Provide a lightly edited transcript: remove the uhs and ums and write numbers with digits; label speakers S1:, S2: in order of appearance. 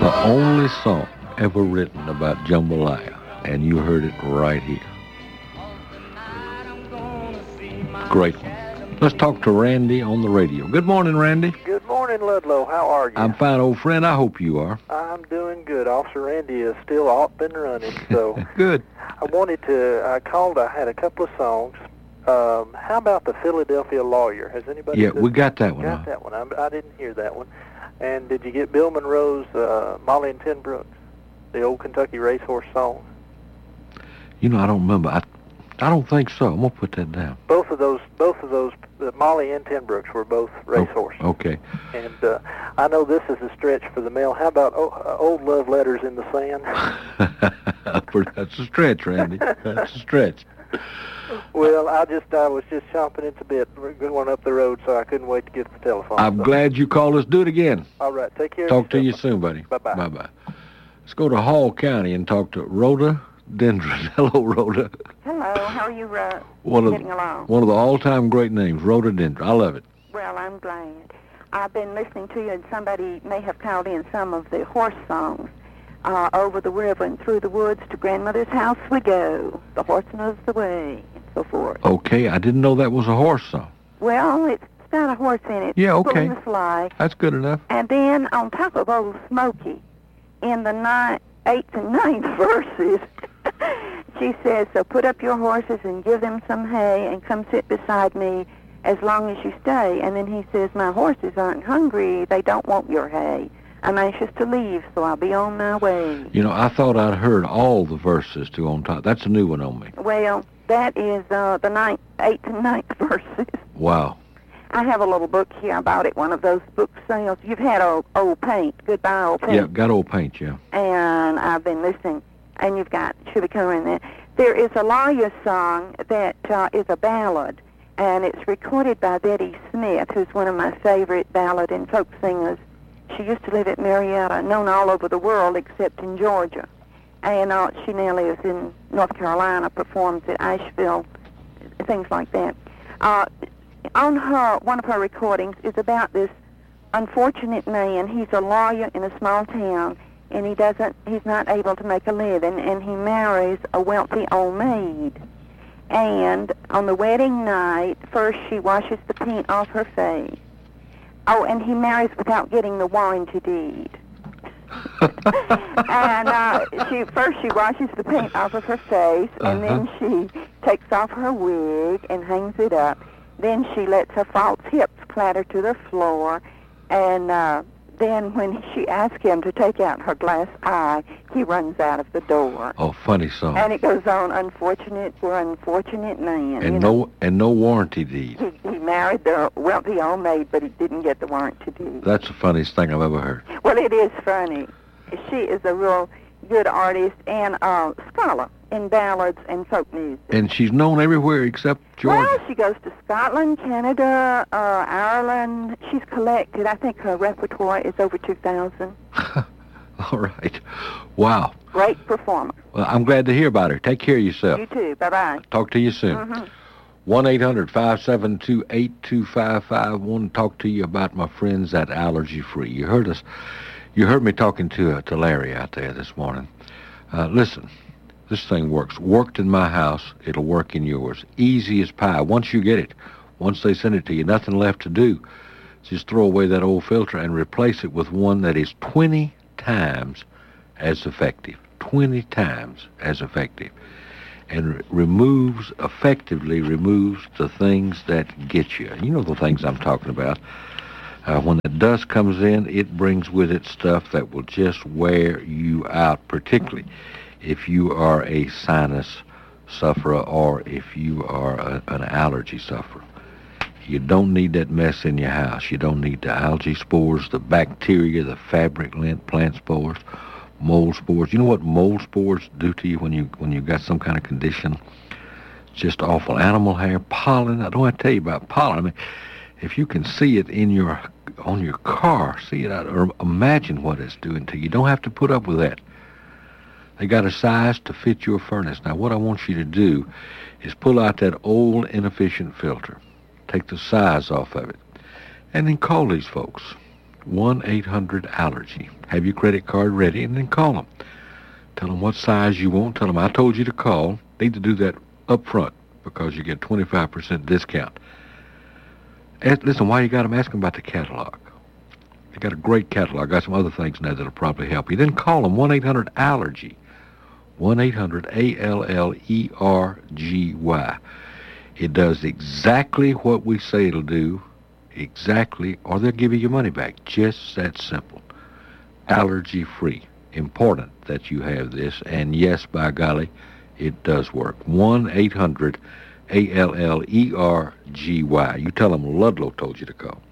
S1: The only song ever written about jambalaya, and you heard it right here. Great one. Let's talk to Randy on the radio. Good morning, Randy.
S2: Good morning, Ludlow. How are you?
S1: I'm fine, old friend. I hope you are.
S2: I'm doing good. Officer Randy is still up and running, so
S1: Good.
S2: I called, I had a couple of songs. How about the Philadelphia Lawyer? Has anybody...
S1: Yeah, we got that one.
S2: Got that one. I didn't hear that one. And did you get Bill Monroe's Molly and Ten Brooks, the old Kentucky racehorse song?
S1: You know, I don't remember. I don't think so. I'm going to put that down.
S2: Both of those, Molly and Ten Brooks were both racehorse.
S1: Okay.
S2: And I know this is a stretch for the mail. How about Old Love Letters in the Sand?
S1: That's a stretch, Randy. That's a stretch.
S2: Well, I was just chomping at the bit. We're going up the road, so I couldn't wait to get the telephone.
S1: I'm glad you called us. Do it again.
S2: All right. Take care.
S1: Talk to you soon, buddy.
S2: Bye-bye.
S1: Bye-bye. Let's go to Hall County and talk to Rhoda Dendron. Hello, Rhoda.
S3: Hello. How are you getting along?
S1: One of the all-time great names, Rhoda Dendron. I love it.
S3: Well, I'm glad. I've been listening to you, and somebody may have called in some of the horse songs. Over the river and through the woods to grandmother's house we go. The horse knows the way, and so forth.
S1: Okay, I didn't know that was a horse song.
S3: Well, it's got a horse in it.
S1: Yeah, okay.
S3: Pulling the sleigh.
S1: That's good enough.
S3: And then on top of Old Smoky, in the 8th and 9th verses, she says, so put up your horses and give them some hay and come sit beside me as long as you stay. And then he says, my horses aren't hungry. They don't want your hay. I'm anxious to leave, so I'll be on my way.
S1: You know, I thought I'd heard all the verses to on top. That's a new one on me.
S3: Well, that is the 8th and 9th verses.
S1: Wow.
S3: I have a little book here about it, one of those book sales. You've had old Paint, Goodbye Old Paint.
S1: Yeah, got Old Paint, yeah.
S3: And I've been listening, and you've got Should Be Covering that. There is a lawyer song that is a ballad, and it's recorded by Betty Smith, who's one of my favorite ballad and folk singers. She used to live at Marietta, known all over the world except in Georgia. And she now lives in North Carolina, performs at Asheville, things like that. On one of her recordings is about this unfortunate man. He's a lawyer in a small town, and he's not able to make a living, and he marries a wealthy old maid. And on the wedding night, first she washes the paint off her face. Oh, and he marries without getting the warranty deed. And she washes the paint off of her face, and then she takes off her wig and hangs it up. Then she lets her false hips clatter to the floor, and then when she asks him to take out her glass eye, he runs out of the door.
S1: Oh, funny song.
S3: And it goes on, unfortunate man.
S1: And no warranty deed.
S3: He married the wealthy old maid, but he didn't get the warranty deed.
S1: That's the funniest thing I've ever heard.
S3: Well, it is funny. She is a real good artist and scholar in ballads and folk music.
S1: And she's known everywhere except Georgia.
S3: Well, she goes to Scotland, Canada, Ireland. She's collected. I think her repertoire is over 2,000.
S1: All right. Wow.
S3: Great performer.
S1: Well, I'm glad to hear about her. Take care of yourself.
S3: You too. Bye-bye.
S1: Talk to you soon. 1-800-572-8255. I want to talk to you about my friends at Allergy Free. You heard me talking to Larry out there this morning. Listen, this thing works. Worked in my house, it'll work in yours. Easy as pie. Once you get it, once they send it to you, nothing left to do. Just throw away that old filter and replace it with one that is 20 times as effective. 20 times as effective. And effectively removes the things that get you. You know the things I'm talking about. When the dust comes in, it brings with it stuff that will just wear you out, particularly if you are a sinus sufferer or if you are an allergy sufferer. You don't need that mess in your house. You don't need the algae spores, the bacteria, the fabric lint, plant spores, mold spores. You know what mold spores do to you when you got some kind of condition? It's just awful. Animal hair, pollen. I don't want to tell you about pollen. I mean, if you can see it on your car, see it out, or imagine what it's doing to you. You don't have to put up with that. They got a size to fit your furnace. Now, what I want you to do is pull out that old, inefficient filter. Take the size off of it. And then call these folks. 1-800-ALLERGY. Have your credit card ready and then call them. Tell them what size you want. Tell them I told you to call. They need to do that up front because you get 25% discount. Listen, while you got them, ask them about the catalog. They got a great catalog. Got some other things in there that'll probably help you. Then call them, 1-800-ALLERGY. 1-800-ALLERGY. It does exactly what we say it'll do, exactly, or they'll give you your money back. Just that simple. Allergy-free. Important that you have this, and yes, by golly, it does work. 1-800-ALLERGY. You tell them Ludlow told you to call.